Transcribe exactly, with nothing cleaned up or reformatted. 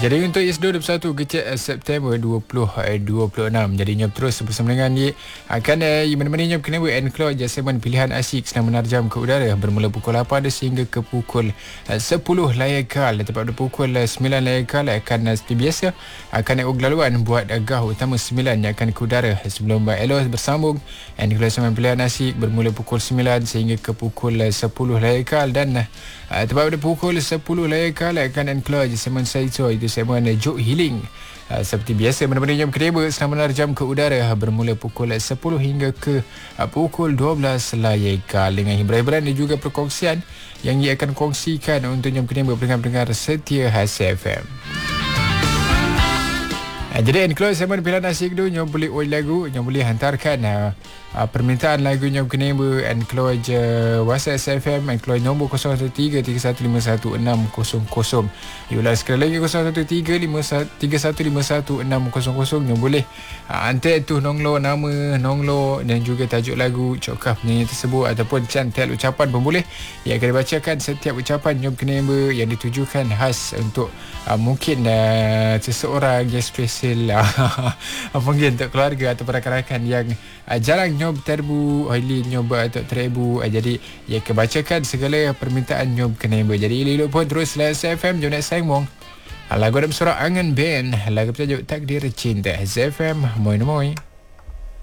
Jadi untuk Isdo dua puluh satu kecil September dua ribu dua puluh enam. Jadi nyop terus bersama dengan dia akan uh, menemani nyop kena Enclose segmen pilihan asyik senang menarjam ke udara bermula pukul lapan sehingga ke pukul uh, sepuluh layakal. Tepat pada pukul uh, sembilan layakal akan uh, seperti biasa akan naik laluan buat uh, gah utama sembilan yang akan ke udara sebelum uh, Elos bersambung Enclose segmen pilihan asyik bermula pukul sembilan sehingga ke pukul uh, sepuluh layakal dan uh, tepat pada pukul sepuluh layakal akan Enclose segmen Saito itu segmen Joke Healing. Uh, seperti biasa menemani jam kedua senang menarjam ke udara bermula pukul sepuluh hingga ke uh, pukul dua belas layakal dengan hiburan-hiburan dan juga perkongsian yang ia akan kongsikan untuk jam kedua pendengar-pendengar setia Hase F M. Uh, jadi Enclose segmen pilihan asyik tu yang boleh oi lagu yang boleh hantarkan uh, uh, permintaan lagu yang kena Enclose uh, WhatsApp S F M Enclose nombor kosong satu tiga tiga satu lima satu enam kosong kosong. Diulang sekali lagi kosong satu tiga tiga satu lima satu enam kosong kosong yang boleh uh, hantar tu nonglo nama, nonglo dan juga tajuk lagu, cokah penyanyi tersebut ataupun cantel ucapan pun boleh. Ia akan dibacakan setiap ucapan yang kena yang ditujukan khas untuk uh, mungkin uh, seseorang yang spesial mungkin untuk keluarga atau rakan-rakan yang uh, jarang nyob terbu oili nyob atau terebu. uh, jadi ia akan bacakan segala permintaan nyob kena. Jadi elok pun terus lah S F M jom nak sangmong lagu dalam surah Angan Band lagu bertajuk Takdir Cinta. S F M moi moi.